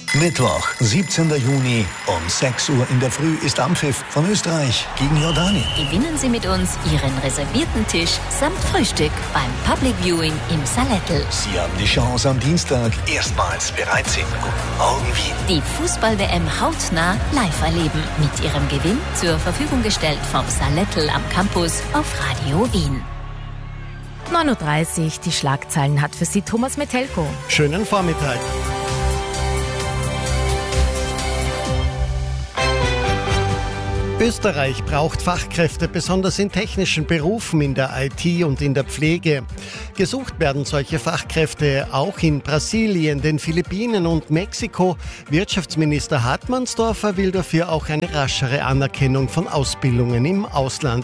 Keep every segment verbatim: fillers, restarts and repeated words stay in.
Mittwoch, siebzehnten Juni um sechs Uhr in der Früh ist Anpfiff von Österreich gegen Jordanien. Gewinnen Sie mit uns Ihren reservierten Tisch samt Frühstück beim Public Viewing im Salettl. Sie haben die Chance, am Dienstag erstmals bereit sind. Guten Morgen, Wien. Die Fußball-W M hautnah live erleben. Mit Ihrem Gewinn zur Verfügung gestellt vom Salettl am Campus auf Radio Wien. neun Uhr dreißig, die Schlagzeilen hat für Sie Thomas Metelko. Schönen Vormittag. Österreich braucht Fachkräfte, besonders in technischen Berufen, in der I T und in der Pflege. Gesucht werden solche Fachkräfte auch in Brasilien, den Philippinen und Mexiko. Wirtschaftsminister Hartmannsdorfer will dafür auch eine raschere Anerkennung von Ausbildungen im Ausland.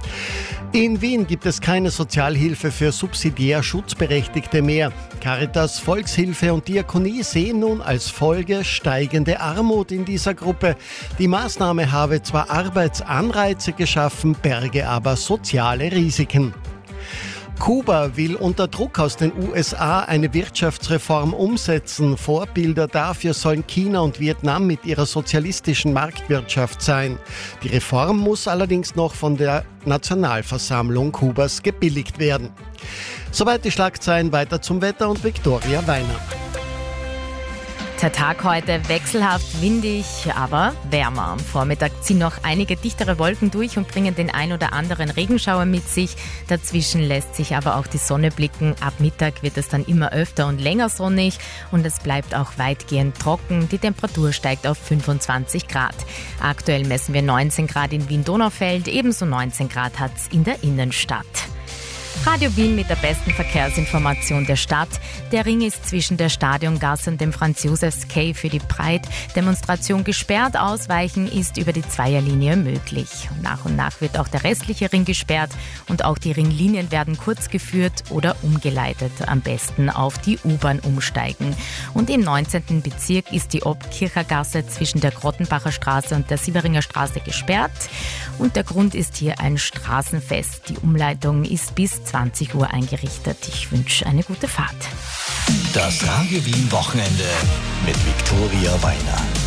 In Wien gibt es keine Sozialhilfe für subsidiär Schutzberechtigte mehr. Caritas, Volkshilfe und Diakonie sehen nun als Folge steigende Armut in dieser Gruppe. Die Maßnahme habe zwar Arbeitsanreize geschaffen, berge aber soziale Risiken. Kuba will unter Druck aus den U S A eine Wirtschaftsreform umsetzen. Vorbilder dafür sollen China und Vietnam mit ihrer sozialistischen Marktwirtschaft sein. Die Reform muss allerdings noch von der Nationalversammlung Kubas gebilligt werden. Soweit die Schlagzeilen, weiter zum Wetter und Viktoria Weiner. Der Tag heute wechselhaft windig, aber wärmer. Am Vormittag ziehen noch einige dichtere Wolken durch und bringen den ein oder anderen Regenschauer mit sich. Dazwischen lässt sich aber auch die Sonne blicken. Ab Mittag wird es dann immer öfter und länger sonnig und es bleibt auch weitgehend trocken. Die Temperatur steigt auf fünfundzwanzig Grad. Aktuell messen wir neunzehn Grad in Wien-Donaufeld, ebenso neunzehn Grad hat es in der Innenstadt. Radio Wien mit der besten Verkehrsinformation der Stadt. Der Ring ist zwischen der Stadiongasse und dem Franz-Josefs-Quai für die Breit-Demonstration gesperrt. Ausweichen ist über die Zweierlinie möglich. Und nach und nach wird auch der restliche Ring gesperrt und auch die Ringlinien werden kurz geführt oder umgeleitet. Am besten auf die U-Bahn umsteigen. Und im neunzehnten Bezirk ist die Obkircher Gasse zwischen der Grottenbacher Straße und der Sieveringer Straße gesperrt. Und der Grund ist hier ein Straßenfest. Die Umleitung ist bis zwanzig Uhr eingerichtet. Ich wünsche eine gute Fahrt. Das Radio Wien Wochenende mit Viktoria Weiner.